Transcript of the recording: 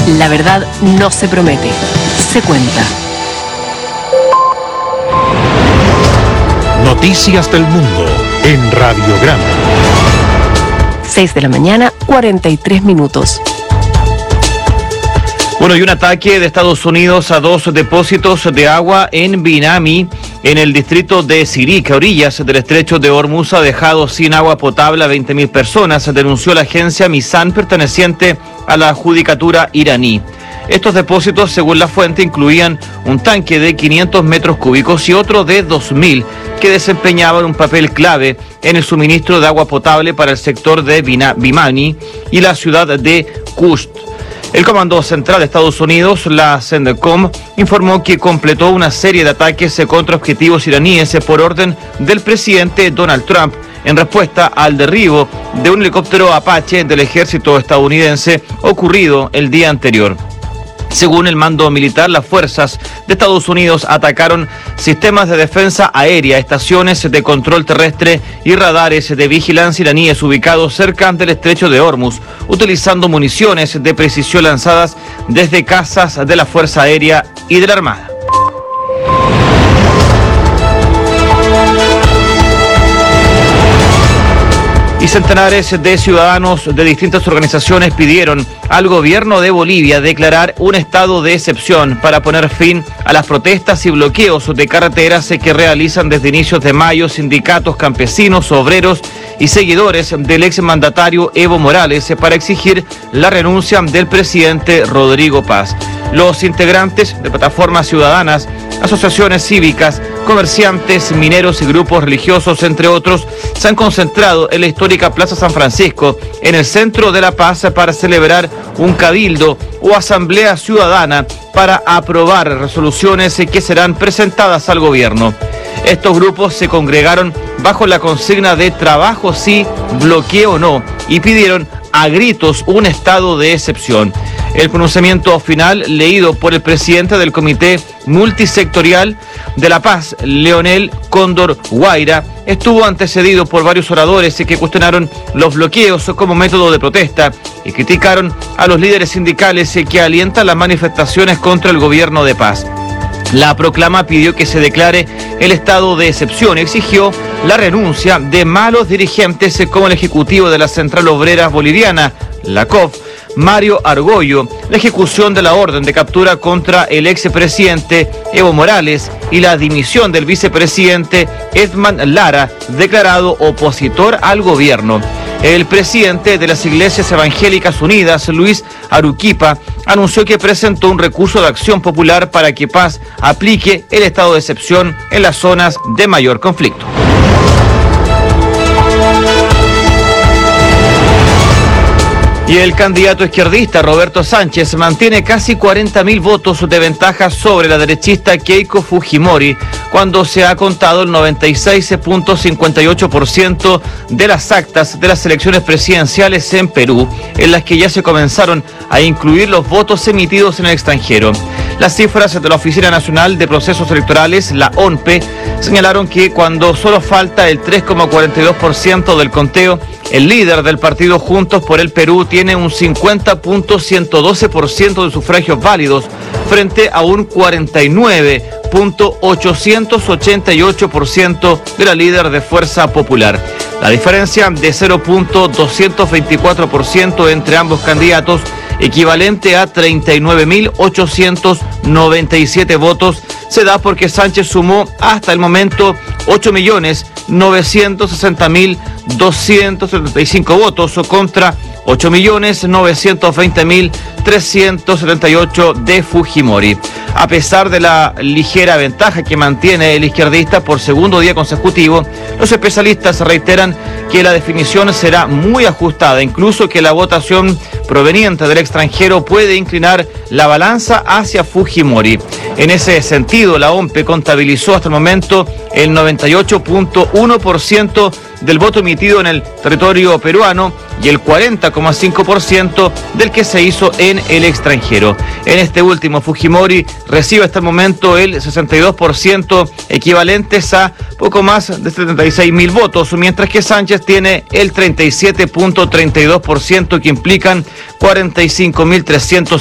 La verdad no se promete, se cuenta. Noticias del mundo en Radiograma. 6 de la mañana, 43 minutos. Bueno, y un ataque de Estados Unidos a 2 depósitos de agua en Binami, en el distrito de Sirik, a orillas del estrecho de Hormuz, ha dejado sin agua potable a 20.000 personas, denunció la agencia Misan, perteneciente a la judicatura iraní. Estos depósitos, según la fuente, incluían un tanque de 500 metros cúbicos y otro de 2.000, que desempeñaban un papel clave en el suministro de agua potable para el sector de Binami y la ciudad de Qusht. El Comando Central de Estados Unidos, la CENTCOM, informó que completó una serie de ataques contra objetivos iraníes por orden del presidente Donald Trump en respuesta al derribo de un helicóptero Apache del ejército estadounidense ocurrido el día anterior. Según el mando militar, las fuerzas de Estados Unidos atacaron sistemas de defensa aérea, estaciones de control terrestre y radares de vigilancia iraníes ubicados cerca del estrecho de Hormuz, utilizando municiones de precisión lanzadas desde cazas de la Fuerza Aérea y de la Armada. Y centenares de ciudadanos de distintas organizaciones pidieron al gobierno de Bolivia declarar un estado de excepción para poner fin a las protestas y bloqueos de carreteras que realizan desde inicios de mayo sindicatos, campesinos, obreros y seguidores del exmandatario Evo Morales para exigir la renuncia del presidente Rodrigo Paz. Los integrantes de plataformas ciudadanas, asociaciones cívicas, comerciantes, mineros y grupos religiosos, entre otros, se han concentrado en la histórica Plaza San Francisco, en el centro de La Paz, para celebrar un cabildo o asamblea ciudadana para aprobar resoluciones que serán presentadas al gobierno. Estos grupos se congregaron bajo la consigna de trabajo sí, bloqueo no, y pidieron a gritos un estado de excepción. El pronunciamiento final, leído por el presidente del Comité Multisectorial de La Paz, Leonel Cóndor Guaira, estuvo antecedido por varios oradores que cuestionaron los bloqueos como método de protesta y criticaron a los líderes sindicales que alientan las manifestaciones contra el gobierno de Paz. La proclama pidió que se declare el estado de excepción y exigió la renuncia de malos dirigentes como el ejecutivo de la Central Obrera Boliviana, la COF, Mario Argollo, la ejecución de la orden de captura contra el expresidente Evo Morales y la dimisión del vicepresidente Edman Lara, declarado opositor al gobierno. El presidente de las Iglesias Evangélicas Unidas, Luis Aruquipa, anunció que presentó un recurso de acción popular para que Paz aplique el estado de excepción en las zonas de mayor conflicto. Y el candidato izquierdista Roberto Sánchez mantiene casi 40.000 votos de ventaja sobre la derechista Keiko Fujimori cuando se ha contado el 96.58% de las actas de las elecciones presidenciales en Perú, en las que ya se comenzaron a incluir los votos emitidos en el extranjero. Las cifras de la Oficina Nacional de Procesos Electorales, la ONPE, señalaron que cuando solo falta el 3,42% del conteo, el líder del partido Juntos por el Perú tiene un 50.112% de sufragios válidos frente a un 49.888% de la líder de Fuerza Popular. La diferencia de 0.224% entre ambos candidatos, equivalente a 39.897 votos, se da porque Sánchez sumó hasta el momento 8.960.275 votos contra 8.920.378 de Fujimori. A pesar de la ligera ventaja que mantiene el izquierdista por segundo día consecutivo, los especialistas reiteran que la definición será muy ajustada, incluso que la votación proveniente del extranjero puede inclinar la balanza hacia Fujimori. En ese sentido, la OMPE contabilizó hasta el momento el 98.1% del voto emitido en el territorio peruano y el 40,5% del que se hizo en el extranjero. En este último, Fujimori recibe hasta el momento el 62%, equivalentes a poco más de 76.000 votos, mientras que Sánchez tiene el 37.32%, que implican 45.300